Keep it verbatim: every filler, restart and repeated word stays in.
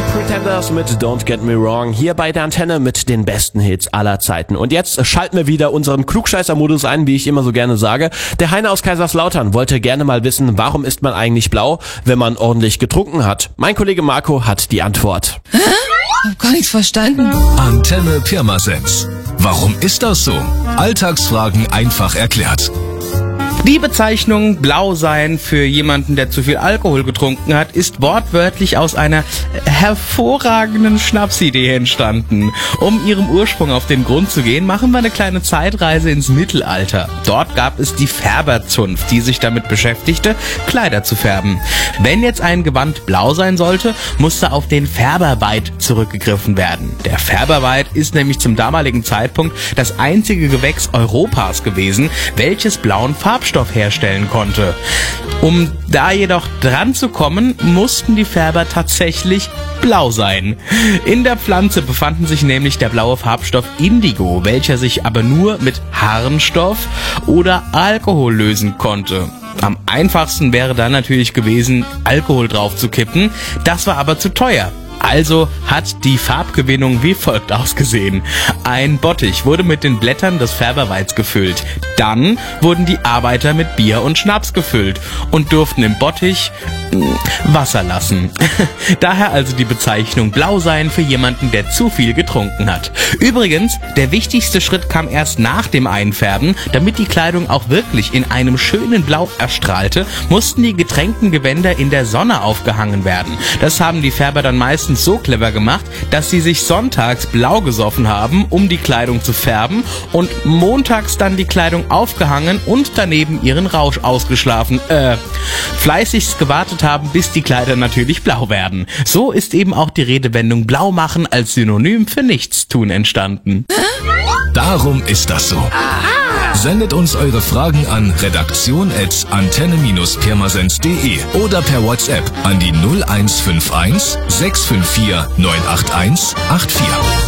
Pretenders mit Don't Get Me Wrong, hier bei der Antenne mit den besten Hits aller Zeiten. Und jetzt schalten wir wieder unseren Klugscheißer-Modus ein, wie ich immer so gerne sage. Der Heiner aus Kaiserslautern wollte gerne mal wissen, warum ist man eigentlich blau, wenn man ordentlich getrunken hat? Mein Kollege Marco hat die Antwort. Hä? Hab gar nichts verstanden. Antenne Pirmasens. Warum ist das so? Alltagsfragen einfach erklärt. Die Bezeichnung blau sein für jemanden, der zu viel Alkohol getrunken hat, ist wortwörtlich aus einer hervorragenden Schnapsidee entstanden. Um ihrem Ursprung auf den Grund zu gehen, machen wir eine kleine Zeitreise ins Mittelalter. Dort gab es die Färberzunft, die sich damit beschäftigte, Kleider zu färben. Wenn jetzt ein Gewand blau sein sollte, musste auf den Färberweid zurückgegriffen werden. Der Färberweid ist nämlich zum damaligen Zeitpunkt das einzige Gewächs Europas gewesen, welches blauen Farbstoff herstellen konnte. Um da jedoch dran zu kommen, mussten die Färber tatsächlich blau sein. In der Pflanze befanden sich nämlich der blaue Farbstoff Indigo, welcher sich aber nur mit Harnstoff oder Alkohol lösen konnte. Am einfachsten wäre dann natürlich gewesen, Alkohol drauf zu kippen. Das war aber zu teuer. Also hat die Farbgewinnung wie folgt ausgesehen. Ein Bottich wurde mit den Blättern des Färberweids gefüllt. Dann wurden die Arbeiter mit Bier und Schnaps gefüllt und durften im Bottich Wasser lassen. Daher also die Bezeichnung blau sein für jemanden, der zu viel getrunken hat. Übrigens, der wichtigste Schritt kam erst nach dem Einfärben. Damit die Kleidung auch wirklich in einem schönen Blau erstrahlte, mussten die getränkten Gewänder in der Sonne aufgehangen werden. Das haben die Färber dann meistens so clever gemacht, dass sie sich sonntags blau gesoffen haben, um die Kleidung zu färben, und montags dann die Kleidung aufgehangen und daneben ihren Rausch ausgeschlafen, äh, fleißigst gewartet haben, bis die Kleider natürlich blau werden. So ist eben auch die Redewendung blau machen als Synonym für Nichtstun entstanden. Darum ist das so. Sendet uns eure Fragen an redaktion at antenne pirmasens punkt de oder per WhatsApp an die null eins fünf eins sechs fünf vier neun acht eins acht vier.